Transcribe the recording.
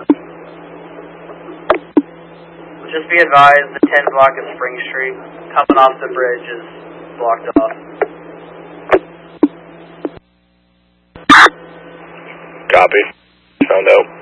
Just be advised, the 10 block of Spring Street, coming off the bridge, is blocked off. Copy. Found out.